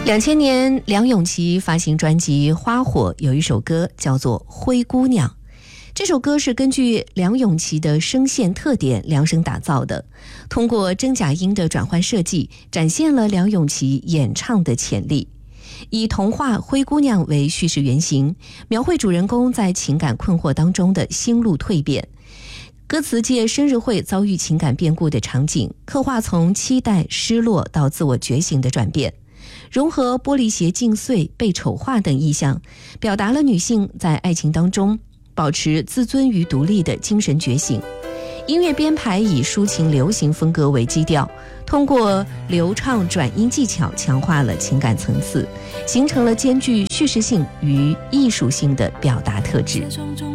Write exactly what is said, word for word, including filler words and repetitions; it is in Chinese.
两千年，梁咏琪发行专辑《花火》，有一首歌叫做《灰姑娘》。这首歌是根据梁咏琪的声线特点量身打造的，通过真假音的转换设计，展现了梁咏琪演唱的潜力。以童话《灰姑娘》为叙事原型，描绘主人公在情感困惑当中的心路蜕变。歌词借生日会遭遇情感变故的场景，刻画从期待、失落到自我觉醒的转变。融合玻璃鞋尽碎、被丑化等意象，表达了女性在爱情当中保持自尊与独立的精神觉醒。音乐编排以抒情流行风格为基调，通过流畅转音技巧强化了情感层次，形成了兼具叙事性与艺术性的表达特质。